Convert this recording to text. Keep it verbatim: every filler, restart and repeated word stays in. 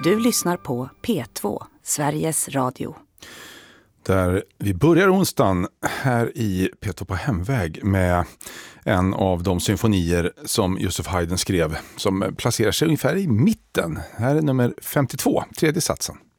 Du lyssnar på P två, Sveriges Radio. Där vi börjar onsdagen här i P två på hemväg med en av de symfonier som Joseph Haydn skrev som placerar sig ungefär i mitten. Här är nummer femtiotvå, tredje satsen.